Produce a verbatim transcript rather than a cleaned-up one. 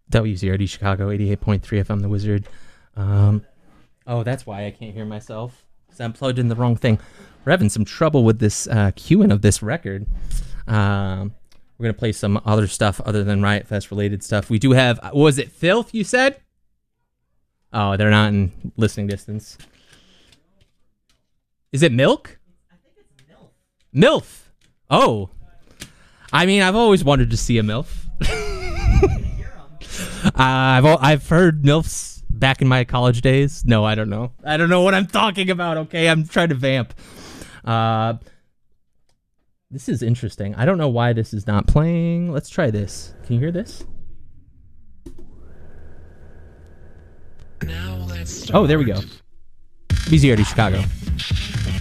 W Z R D Chicago, eighty-eight point three F M The Wizard. Um, oh, that's why I can't hear myself. Because I'm plugged in the wrong thing. We're having some trouble with this uh, queuing of this record. Um, we're going to play some other stuff other than Riot Fest related stuff. We do have, what was it, Filth, you said? Oh, they're not in listening distance. Is it Milk? I think it's MILF. MILF. Oh. I mean, I've always wanted to see a MILF. uh, I've I've heard MILFs back in my college days. No, I don't know. I don't know what I'm talking about, okay? I'm trying to vamp. Uh, this is interesting. I don't know why this is not playing. Let's try this. Can you hear this? Now let's start. Oh, there we go. B Z R D Chicago.